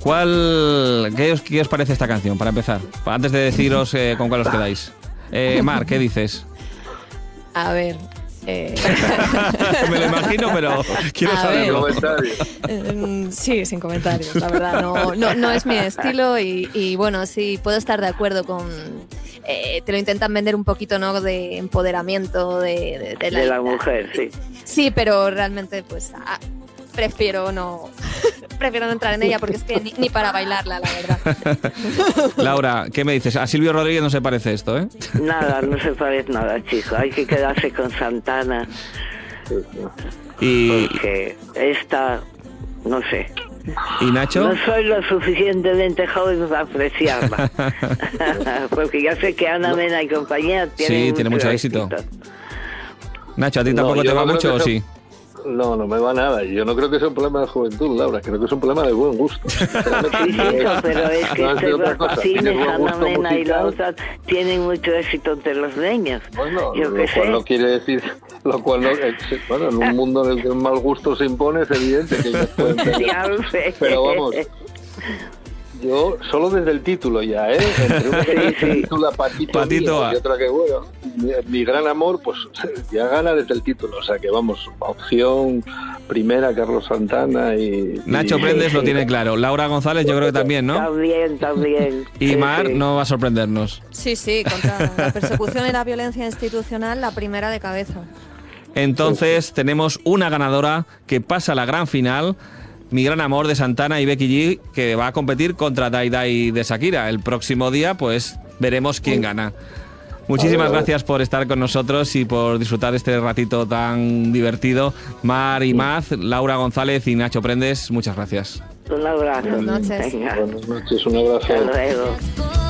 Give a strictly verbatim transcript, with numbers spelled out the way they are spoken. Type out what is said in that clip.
¿Cuál, qué os, qué os parece esta canción, para empezar? Antes de deciros eh, con cuál os quedáis. Eh, Mar, ¿qué dices? A ver... Eh... Me lo imagino, pero quiero A saberlo. Eh, sí, sin comentarios, la verdad. No, no, no es mi estilo y, y bueno, sí, puedo estar de acuerdo con... Eh, te lo intentan vender un poquito, ¿no? De empoderamiento de, de, de, la, de la mujer, sí. Sí, pero realmente, pues... Ah, prefiero no prefiero no entrar en ella porque es que ni, ni para bailarla, la verdad. Laura, ¿qué me dices? A Silvio Rodríguez no se parece esto, ¿eh? Nada, no se parece nada, chico. Hay que quedarse con Santana. Y... Porque esta, no sé. ¿Y Nacho? No soy lo suficientemente joven para apreciarla. Porque ya sé que Ana Mena y compañía tienen sí, tiene mucho éxito. éxito. Nacho, ¿a ti tampoco no, te va no mucho o sí? No, no me va nada. Yo no creo que sea un problema de juventud, Laura. Creo que es un problema de buen gusto. Sí, sí, pero es que no este Martínez, Ana Mena y la otra tienen mucho éxito entre los niños. Bueno, Yo lo que cual sé. no quiere decir... Lo cual no... Bueno, en un mundo en el que el mal gusto se impone, es evidente que ellos pueden tener. Ya lo sé. Pero vamos... Yo, solo desde el título ya, ¿eh? Entre una que se titula Patito, Patito Mío, y otra que, bueno, mi, mi gran amor, pues ya gana desde el título. O sea que, vamos, opción primera, Carlos Santana y... Nacho y, Prendes sí, lo tiene claro. Laura González yo creo que también, ¿no? También, también. Y sí, Mar sí. no va a sorprendernos. Sí, sí, contra la persecución y la violencia institucional, la primera de cabeza. Entonces tenemos una ganadora que pasa a la gran final. Mi gran amor de Santana y Becky G, que va a competir contra Dai Dai de Shakira. El próximo día, pues, veremos quién gana. Muchísimas gracias por estar con nosotros y por disfrutar este ratito tan divertido. Mar y Maz, Laura González y Nacho Prendes, muchas gracias. Un abrazo. Buenas noches. Venga. Buenas noches, un abrazo. Hasta luego.